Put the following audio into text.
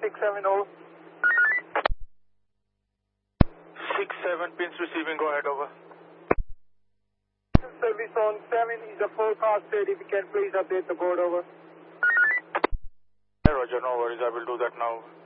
670. 6-7 pins receiving, go ahead, over. Service on 7 is a forecasted. If you can please update the board, over. Roger, no worries, I will do that now.